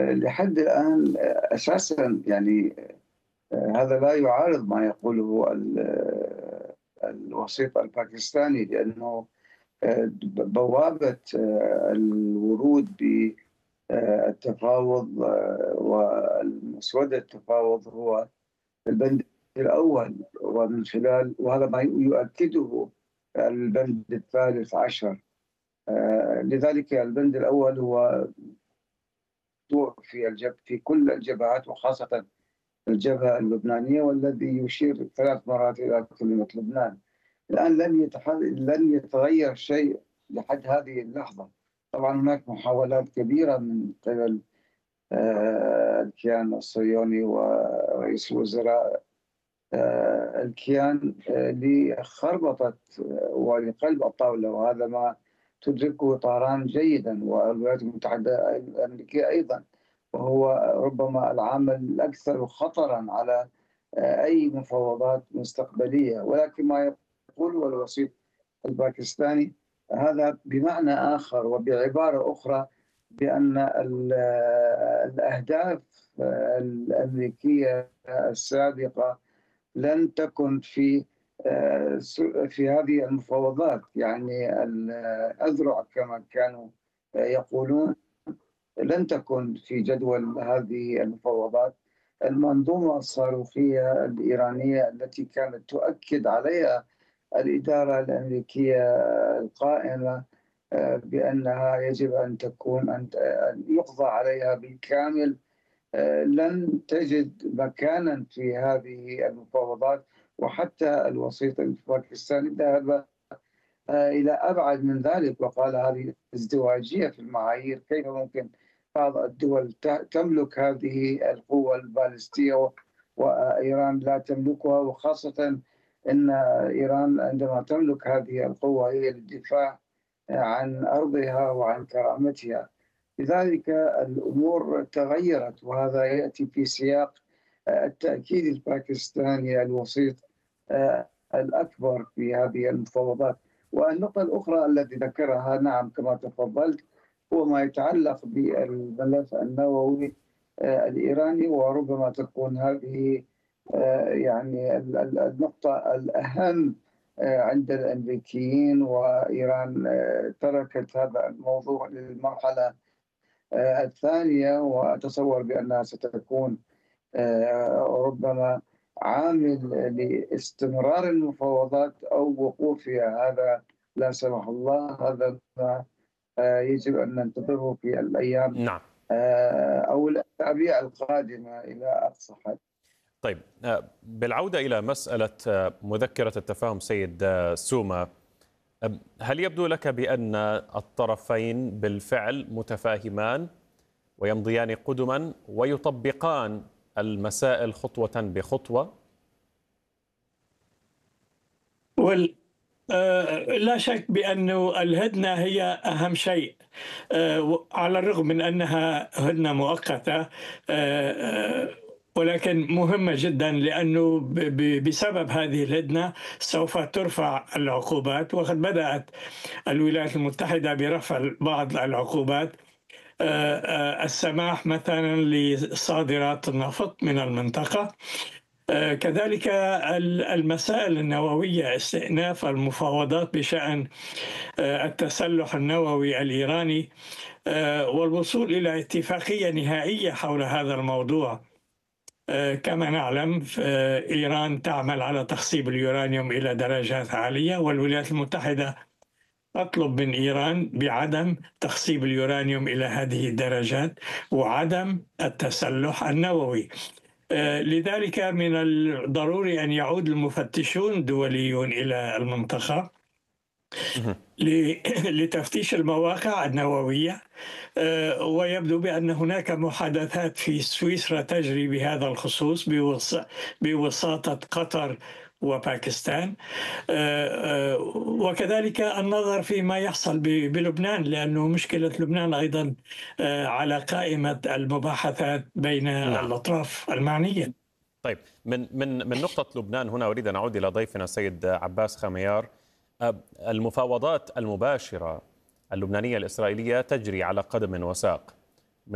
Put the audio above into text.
لحد الآن أساسا يعني هذا لا يعارض ما يقوله الوسيط الباكستاني، لأنه بوابة الورود بالتفاوض والمسودة التفاوض هو البند الأول، ومن خلال وهذا ما يؤكده البند الثالث عشر. لذلك البند الأول هو في كل الجبهات، وخاصة الجبهة اللبنانية، والذي يشير 3 مرات إلى كلمة لبنان. الآن لن يتغير شيء لحد هذه اللحظة. طبعا هناك محاولات كبيرة من قبل الكيان الصهيوني ورئيس الوزراء الكيان لخربطة ولقلب الطاولة، وهذا ما تدركه طهران جيدا والولايات المتحدة الأمريكية أيضا، وهو ربما العامل الأكثر خطرا على أي مفاوضات مستقبلية. ولكن ما يقوله الوسيط الباكستاني هذا بمعنى آخر وبعبارة أخرى، بأن الأهداف الأمريكية السابقة لن تكن في هذه المفاوضات. يعني الأذرع كما كانوا يقولون لن تكن في جدول هذه المفاوضات. المنظومة الصاروخية الإيرانية التي كانت تؤكد عليها الإدارة الأمريكية القائمة بأنها يجب أن يقضى عليها بالكامل، لن تجد مكانا في هذه المفاوضات. وحتى الوسيط الباكستاني ذهب إلى أبعد من ذلك وقال هذه ازدواجية في المعايير. كيف ممكن بعض الدول تملك هذه القوة البالستية وإيران لا تملكها؟ وخاصة أن إيران عندما تملك هذه القوة هي للدفاع عن أرضها وعن كرامتها. لذلك الأمور تغيرت، وهذا يأتي في سياق التأكيد الباكستاني الوسيط الأكبر في هذه المفاوضات. والنقطة الأخرى التي ذكرها، نعم كما تفضلت، هو ما يتعلق بالملف النووي الإيراني، وربما تكون هذه يعني النقطة الأهم عند الأمريكيين. وإيران تركت هذا الموضوع للمرحلة الثانية، وأتصور بأنها ستكون ربما عامل لاستمرار المفاوضات أو وقوفها. هذا لا سمح الله، هذا ما يجب أن ننتظره في الأيام نعم. أو الأسابيع القادمة إلى أقصى حد. طيب، بالعودة إلى مسألة مذكرة التفاهم سيد سوما، هل يبدو لك بأن الطرفين بالفعل متفاهمان ويمضيان قدما ويطبقان المسائل خطوة بخطوة؟ لا شك بأن الهدنة هي أهم شيء، على الرغم من أنها هدنة مؤقتة، ولكن مهمة جدا، لأنه بسبب هذه الهدنة سوف ترفع العقوبات، وقد بدأت الولايات المتحدة برفع بعض العقوبات. السماح مثلا لصادرات النفط من المنطقة، كذلك المسائل النووية، استئناف المفاوضات بشأن التسلح النووي الإيراني، والوصول إلى اتفاقية نهائية حول هذا الموضوع. كما نعلم إيران تعمل على تخصيب اليورانيوم إلى درجات عالية، والولايات المتحدة أطلب من إيران بعدم تخصيب اليورانيوم إلى هذه الدرجات وعدم التسلح النووي. لذلك من الضروري أن يعود المفتشون الدوليون إلى المنطقة لتفتيش المواقع النووية، ويبدو بأن هناك محادثات في سويسرا تجري بهذا الخصوص بوساطة قطر وباكستان، وكذلك النظر فيما يحصل بلبنان، لأنه مشكلة لبنان أيضا على قائمة المباحثات بين الأطراف المعنية. طيب، من نقطة لبنان هنا أريد أن أعود إلى ضيفنا السيد عباس خميار. المفاوضات المباشرة اللبنانية الإسرائيلية تجري على قدم وساق،